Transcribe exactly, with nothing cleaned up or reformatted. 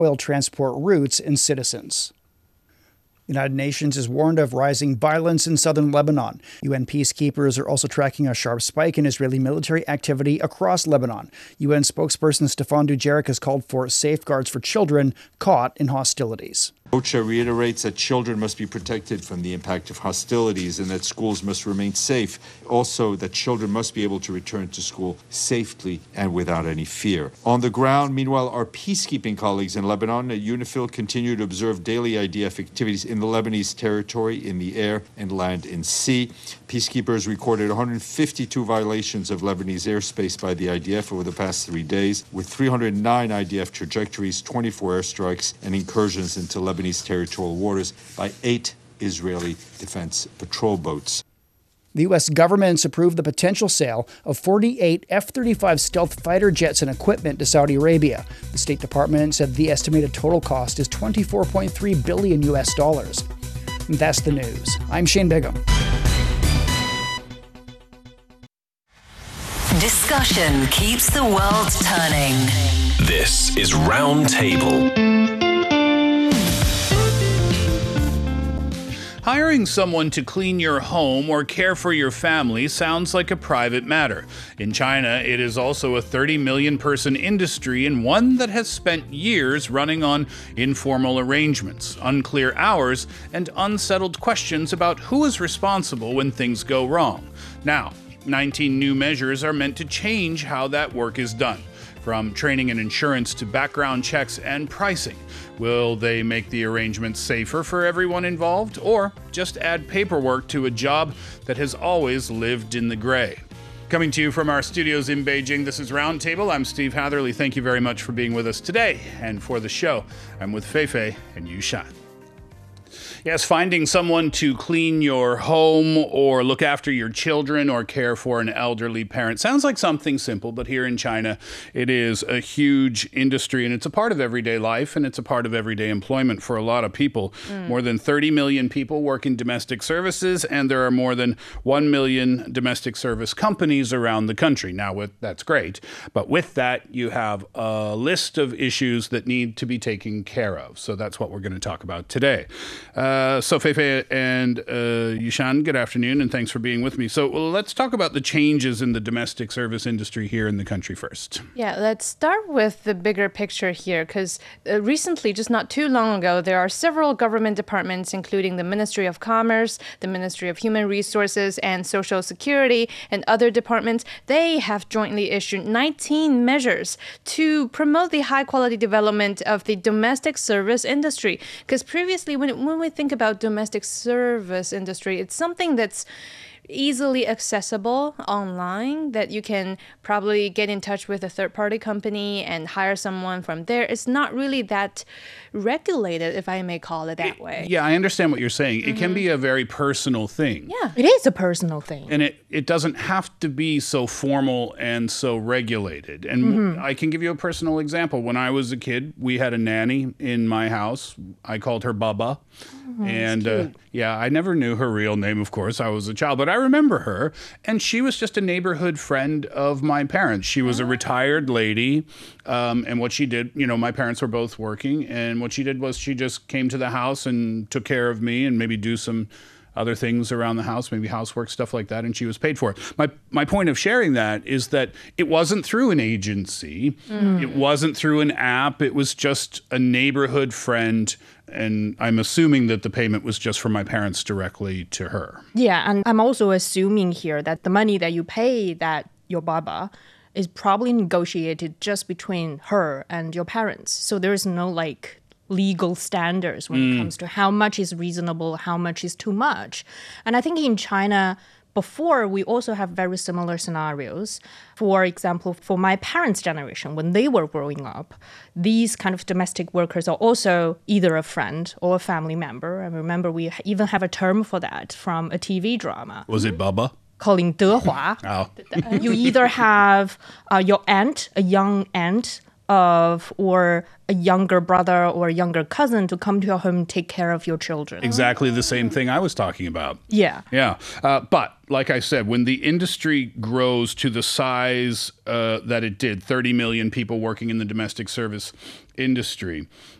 oil transport routes and citizens. The United Nations is warned of rising violence in southern Lebanon. U N peacekeepers are also tracking a sharp spike in Israeli military activity across Lebanon. U N spokesperson Stefan Dujarric has called for safeguards for children caught in hostilities. OCHA reiterates that children must be protected from the impact of hostilities and that schools must remain safe. Also, that children must be able to return to school safely and without any fear. On the ground, meanwhile, our peacekeeping colleagues in Lebanon at UNIFIL continue to observe daily I D F activities in the Lebanese territory, in the air and land and sea. Peacekeepers recorded one hundred fifty-two violations of Lebanese airspace by the I D F over the past three days, with three hundred nine I D F trajectories, twenty-four airstrikes, and incursions into Lebanese territorial waters by eight Israeli defense patrol boats. The U S government's approved the potential sale of forty-eight F thirty-five stealth fighter jets and equipment to Saudi Arabia. The State Department said the estimated total cost is twenty-four point three billion U S dollars. And that's the news. I'm Shane Bigham. Discussion keeps the world turning. This is Roundtable. Hiring someone to clean your home or care for your family sounds like a private matter. In China, it is also a thirty million person industry and one that has spent years running on informal arrangements, unclear hours, and unsettled questions about who is responsible when things go wrong. Now, nineteen new measures are meant to change how that work is done, from training and insurance to background checks and pricing. Will they make the arrangements safer for everyone involved, or just add paperwork to a job that has always lived in the gray? Coming to you from our studios in Beijing, this is Roundtable. I'm Steve Hatherley. Thank you very much for being with us today. And for the show, I'm with Feifei and Yushan. Yes, finding someone to clean your home or look after your children or care for an elderly parent sounds like something simple, but here in China, it is a huge industry and it's a part of everyday life and it's a part of everyday employment for a lot of people. Mm. More than thirty million people work in domestic services and there are more than one million domestic service companies around the country. Now, with, that's great, but with that, you have a list of issues that need to be taken care of. So that's what we're going to talk about today. Uh, Uh, so Feifei and uh, Yushan, good afternoon, and thanks for being with me. So well, let's talk about the changes in the domestic service industry here in the country first. Yeah, let's start with the bigger picture here, because uh, recently, just not too long ago, there are several government departments, including the Ministry of Commerce, the Ministry of Human Resources and Social Security, and other departments. They have jointly issued nineteen measures to promote the high-quality development of the domestic service industry. Because previously, when, when we think about domestic service industry, it's something that's easily accessible online, that you can probably get in touch with a third-party company and hire someone from there. It's not really that regulated, if I may call it that way. Yeah, I understand what you're saying. Mm-hmm. It can be a very personal thing. Yeah, it is a personal thing. And it, it doesn't have to be so formal and so regulated. And mm-hmm. I can give you a personal example. When I was a kid, we had a nanny in my house. I called her Baba. Oh, and uh, yeah, I never knew her real name, of course. I was a child, but I remember her. And she was just a neighborhood friend of my parents. She was a retired lady. Um, and what she did, you know, my parents were both working. And what she did was she just came to the house and took care of me and maybe do some other things around the house, maybe housework, stuff like that, and she was paid for it. My my point of sharing that is that it wasn't through an agency. Mm. It wasn't through an app. It was just a neighborhood friend, and I'm assuming that the payment was just from my parents directly to her. Yeah, and I'm also assuming here that the money that you pay that your baba is probably negotiated just between her and your parents. So there is no like legal standards when mm. it comes to how much is reasonable, how much is too much. And I think in China, before, we also have very similar scenarios. For example, for my parents' generation, when they were growing up, these kind of domestic workers are also either a friend or a family member. I remember we even have a term for that from a T V drama. Was it Baba? Calling Dehua. Oh. You either have uh, your aunt, a young aunt, of or a younger brother or a younger cousin to come to your home and take care of your children. Exactly the same thing I was talking about. Yeah. Yeah. Uh, but like I said, when the industry grows to the size uh, that it did, thirty million people working in the domestic service industry.